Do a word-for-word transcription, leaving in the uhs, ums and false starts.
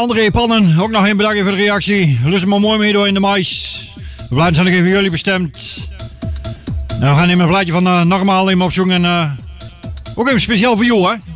André Pannen, ook nog een bedankt voor de reactie. Lust maar mooi mee door in de mais. We blijven zijn nog even voor jullie bestemd. Nou, we gaan even een plaatje van uh, Normaal even opzoeken. En uh, ook even speciaal voor jou, hè.